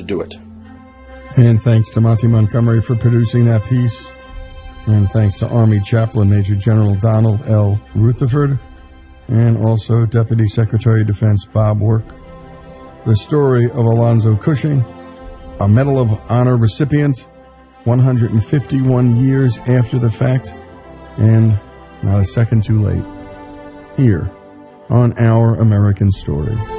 do it. And thanks to Monty Montgomery for producing that piece. And thanks to Army Chaplain Major General Donald L. Rutherford. And also Deputy Secretary of Defense Bob Work. The story of Alonzo Cushing, a Medal of Honor recipient, 151 years after the fact, and not a second too late, here on Our American Stories.